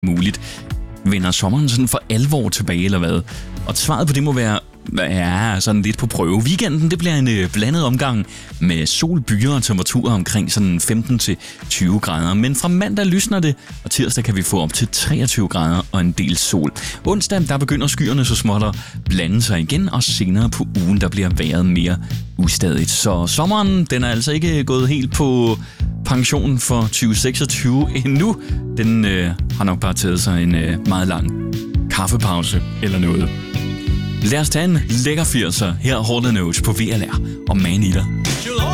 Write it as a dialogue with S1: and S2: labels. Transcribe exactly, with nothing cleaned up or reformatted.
S1: muligt. Vender sommeren sådan for alvor tilbage, eller hvad? Og svaret på det må være, ja, sådan lidt på prøve. Weekenden, det bliver en øh, blandet omgang med sol, byer og temperaturer omkring sådan femten til tyve grader. Men fra mandag lysner det, og tirsdag kan vi få op til treogtyve grader og en del sol. Onsdag, der begynder skyerne så småt at blande sig igen, og senere på ugen, der bliver vejret mere ustadigt. Så sommeren, den er altså ikke gået helt på pension for tyve seksogtyve endnu. Den øh, har nok bare taget sig en øh, meget lang kaffepause eller noget. Lad os tage en lækker firser her Hall and Oates på V L R og Man Eater.